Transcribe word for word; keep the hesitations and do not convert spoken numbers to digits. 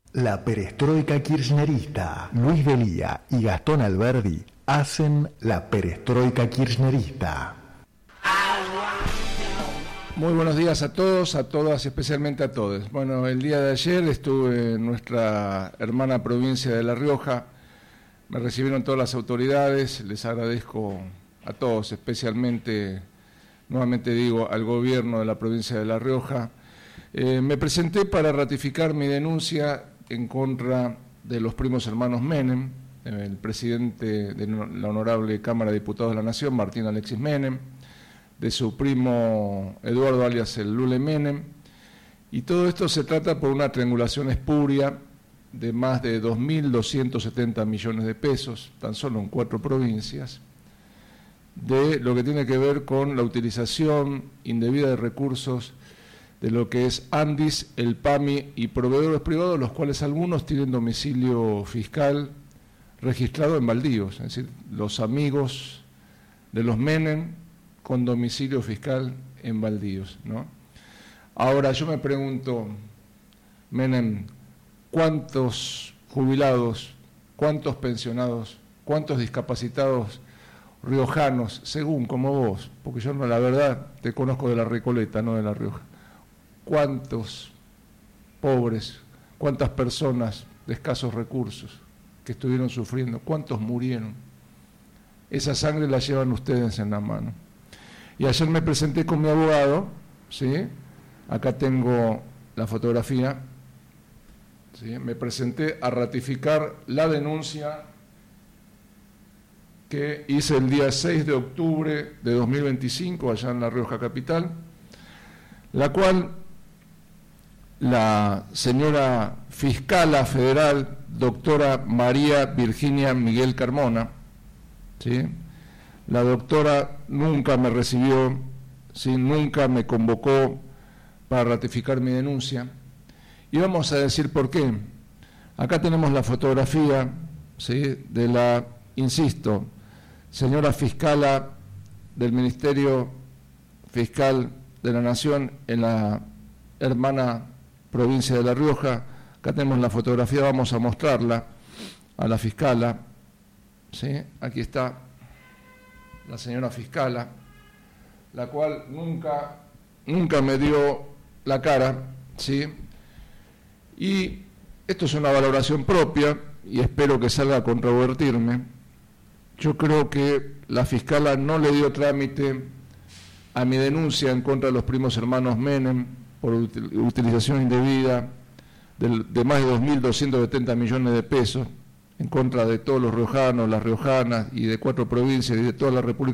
La perestroika kirchnerista. Luis Delía y Gastón Alberdi hacen la perestroika kirchnerista. Muy buenos días a todos, a todas, especialmente a todos. Bueno, el día de ayer estuve en nuestra hermana provincia de La Rioja. Me recibieron todas las autoridades, les agradezco a todos, especialmente, nuevamente digo, al gobierno de la provincia de La Rioja. Eh, me presenté para ratificar mi denuncia en contra de los primos hermanos Menem, el presidente de la Honorable Cámara de Diputados de la Nación, Martín Alexis Menem, de su primo Eduardo alias el Lule Menem, y todo esto se trata por una triangulación espuria de más de dos mil doscientos setenta millones de pesos, tan solo en cuatro provincias, de lo que tiene que ver con la utilización indebida de recursos de lo que es Andis, el PAMI y proveedores privados, los cuales algunos tienen domicilio fiscal registrado en baldíos, es decir, los amigos de los Menem con domicilio fiscal en baldíos, ¿no? Ahora yo me pregunto, Menem, ¿cuántos jubilados, cuántos pensionados, cuántos discapacitados riojanos, según como vos, porque yo no, la verdad te conozco de la Recoleta, no de La Rioja, cuántos pobres, cuántas personas de escasos recursos que estuvieron sufriendo, cuántos murieron? Esa sangre la llevan ustedes en la mano. Y ayer me presenté con mi abogado, ¿sí? Acá tengo la fotografía, ¿sí? Me presenté a ratificar la denuncia que hice el día seis de octubre de dos mil veinticinco allá en La Rioja Capital, la cual la señora fiscala federal, doctora María Virginia Miguel Carmona, ¿sí? La doctora nunca me recibió, ¿sí? Nunca me convocó para ratificar mi denuncia. Y vamos a decir por qué. Acá tenemos la fotografía, ¿sí? De la, insisto, señora fiscala del Ministerio Fiscal de la Nación en la hermana provincia de La Rioja. Acá tenemos la fotografía, vamos a mostrarla a la fiscala, ¿sí? Aquí está la señora fiscala, la cual nunca, nunca me dio la cara, ¿sí? Y esto es una valoración propia y espero que salga a controvertirme. Yo creo que la fiscala no le dio trámite a mi denuncia en contra de los primos hermanos Menem por utilización indebida de, de más de dos mil doscientos setenta millones de pesos en contra de todos los riojanos, las riojanas y de cuatro provincias y de toda la República